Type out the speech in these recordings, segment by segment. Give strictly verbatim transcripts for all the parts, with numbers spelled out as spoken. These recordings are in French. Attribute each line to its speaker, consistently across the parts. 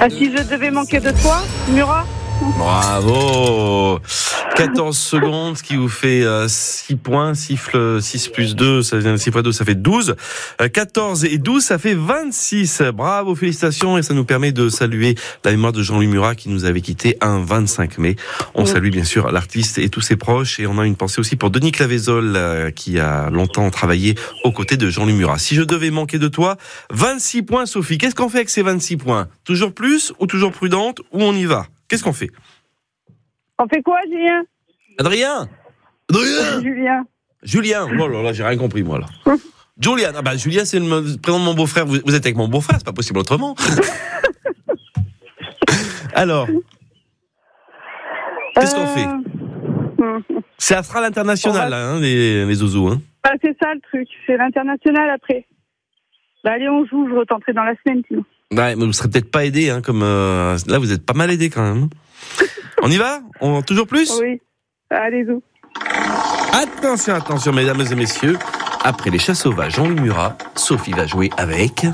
Speaker 1: Ah, si je devais manquer de toi, Murat.
Speaker 2: Bravo. quatorze secondes, ce qui vous fait euh, six points. Siffle six plus deux, ça vient de six fois deux, ça fait douze. Euh, quatorze et douze, ça fait vingt-six. Bravo, félicitations. Et ça nous permet de saluer la mémoire de Jean-Louis Murat qui nous avait quitté un vingt-cinq mai. On oui. salue bien sûr l'artiste et tous ses proches. Et on a une pensée aussi pour Denis Clavezol euh, qui a longtemps travaillé aux côtés de Jean-Louis Murat. Si je devais manquer de toi, vingt-six points, Sophie. Qu'est-ce qu'on fait avec ces vingt-six points? Toujours plus ou toujours prudente, ou on y va? Qu'est-ce qu'on fait?
Speaker 1: On fait quoi, Julien?
Speaker 2: Adrien? Adrien?
Speaker 1: Julien.
Speaker 2: Julien. Oh là là, j'ai rien compris, moi, là. Julien. Ah bah, Julien, c'est le prénom de mon beau-frère. Vous, vous êtes avec mon beau-frère, c'est pas possible autrement. Alors, qu'est-ce qu'on fait? C'est Astral International, va... hein, les, les zozos, hein.
Speaker 1: Bah, c'est ça, le truc. C'est l'international, après. Bah, allez, on joue, je retenterai dans la semaine, sinon.
Speaker 2: Ouais, mais vous serez peut-être pas aidé, hein, comme euh, là vous êtes pas mal aidé quand même. On y va? On toujours plus?
Speaker 1: Oui. Allez-y.
Speaker 2: Attention, attention, mesdames et messieurs. Après les chats sauvages, Jean-Louis Murat, Sophie va jouer avec.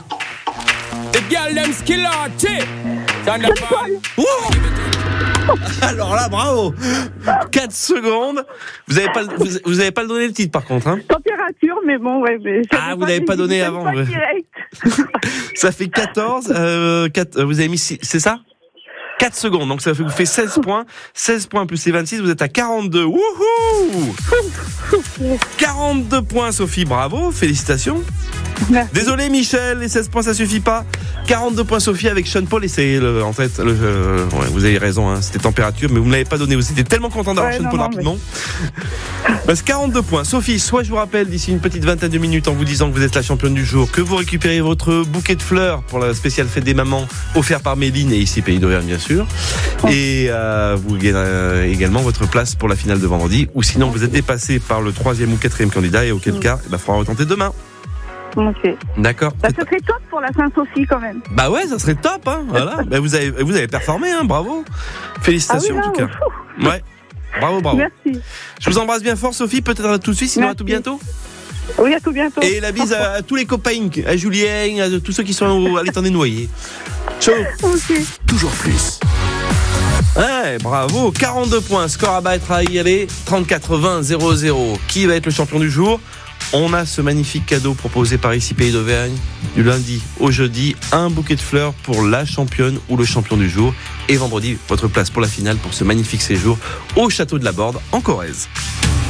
Speaker 2: Alors là, bravo. quatre secondes. Vous avez pas, vous, vous avez pas donné le titre par contre, hein?
Speaker 1: Température, mais bon, ouais. Mais
Speaker 2: ah, vous l'avez pas donné avant.
Speaker 1: Pas
Speaker 2: ça fait quatorze. Euh, quatre, vous avez mis six, c'est ça? quatre secondes, donc ça vous fait seize points. seize points plus les vingt-six, vous êtes à quarante-deux. Wouhou! quarante-deux points, Sophie, bravo, félicitations. Merci. Désolé, Michel, les seize points, ça suffit pas. quarante-deux points, Sophie, avec Sean Paul, et c'est le, en fait, le, euh, ouais, vous avez raison, hein, c'était température, mais vous me l'avez pas donné. Vous étiez tellement content d'avoir ouais, Sean non, Paul non, rapidement. Mais... Parce que quarante-deux points. Sophie, soit je vous rappelle d'ici une petite vingtaine de minutes en vous disant que vous êtes la championne du jour, que vous récupérez votre bouquet de fleurs pour la spéciale fête des mamans, offert par Méline et ici Pays d'Auvergne, bien sûr. Et euh, vous gagnez également votre place pour la finale de vendredi, ou sinon vous êtes dépassé par le troisième ou quatrième candidat, et auquel cas, il bah, faudra retenter demain.
Speaker 1: Ok.
Speaker 2: D'accord.
Speaker 1: Bah, ça serait top pour la Saint-Sophie quand même.
Speaker 2: Bah ouais, ça serait top, hein. Voilà. bah, vous avez, vous avez performé, hein. Bravo. Félicitations ah oui, là, en tout cas. Ouais. Bravo, bravo.
Speaker 1: Merci.
Speaker 2: Je vous embrasse bien fort, Sophie. Peut-être à tout de suite, sinon
Speaker 1: Merci.
Speaker 2: à tout bientôt.
Speaker 1: Oui, à tout bientôt.
Speaker 2: Et la bise à, à tous les copains, à Julien, à tous ceux qui sont à l'étang des noyers. Ciao.
Speaker 1: Ok.
Speaker 3: Toujours plus.
Speaker 2: Ouais, bravo. quarante-deux points. Score à battre à y aller. trente-quatre vingt zéro zéro. Qui va être le champion du jour? On a ce magnifique cadeau proposé par ici Pays d'Auvergne du lundi au jeudi, un bouquet de fleurs pour la championne ou le champion du jour, et vendredi votre place pour la finale pour ce magnifique séjour au château de la Borde en Corrèze.